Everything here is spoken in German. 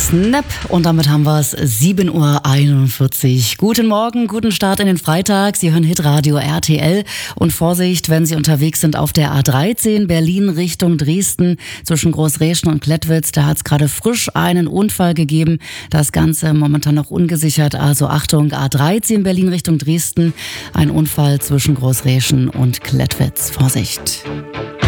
Snap und damit haben wir es 7:41 Uhr. Guten Morgen, guten Start in den Freitag. Sie hören Hitradio RTL und Vorsicht, wenn Sie unterwegs sind auf der A13 Berlin Richtung Dresden zwischen Großräschen und Klettwitz. Da hat es gerade frisch einen Unfall gegeben. Das Ganze momentan noch ungesichert. Also Achtung, A13 Berlin Richtung Dresden. Ein Unfall zwischen Großräschen und Klettwitz. Vorsicht.